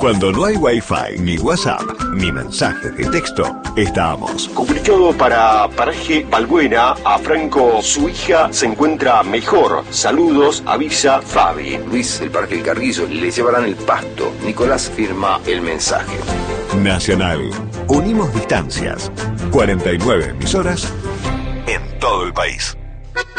Cuando no hay Wi-Fi, ni WhatsApp, ni mensajes de texto, estamos. Comunicado para Paraje Balbuena, a Franco, su hija se encuentra mejor. Saludos, avisa Fabi. Luis, el Parque del Carrizo, le llevarán el pasto. Nicolás firma el mensaje. Nacional. Unimos distancias. 49 emisoras en todo el país.